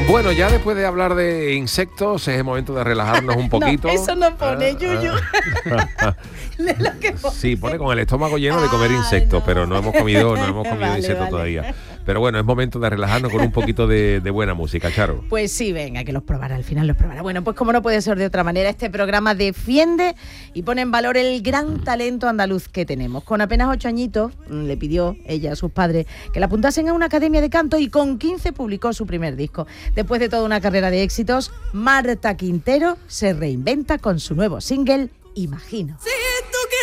Bueno, ya después de hablar de insectos, es el momento de relajarnos un poquito. No, eso no pone, Yuyu. Sí, pone con el estómago lleno de comer insectos, no. Pero no hemos comido insectos todavía. Pero bueno, es momento de relajarnos con un poquito de buena música, Charo. Pues sí, venga, que los probará, al final los probará. Bueno, pues como no puede ser de otra manera, este programa defiende y pone en valor el gran talento andaluz que tenemos. Con apenas 8 añitos, le pidió ella a sus padres que la apuntasen a una academia de canto y con 15 publicó su primer disco. Después de toda una carrera de éxitos, Marta Quintero se reinventa con su nuevo single, Imagino. Sí.